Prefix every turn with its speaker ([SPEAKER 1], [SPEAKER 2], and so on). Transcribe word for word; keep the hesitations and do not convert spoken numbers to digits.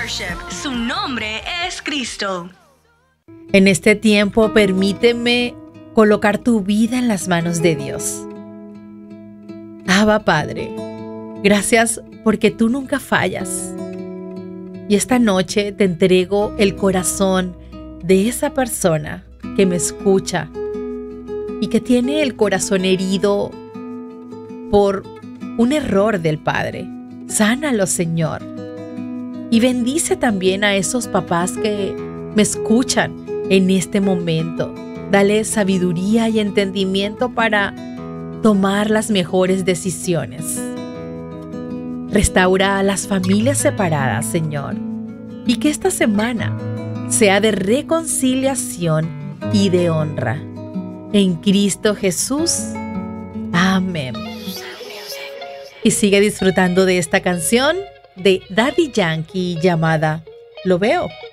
[SPEAKER 1] Worship. Su nombre es Cristo.
[SPEAKER 2] En este tiempo, permíteme colocar tu vida en las manos de Dios. Abba, Padre, gracias porque tú nunca fallas. Y esta noche te entrego el corazón de esa persona que me escucha y que tiene el corazón herido por un error del Padre. Sánalo, Señor. Y bendice también a esos papás que me escuchan en este momento. Dale sabiduría y entendimiento para tomar las mejores decisiones. Restaura a las familias separadas, Señor. Y que esta semana sea de reconciliación y de honra. En Cristo Jesús. Amén. Y sigue disfrutando de esta canción de Daddy Yankee llamada Lo Veo.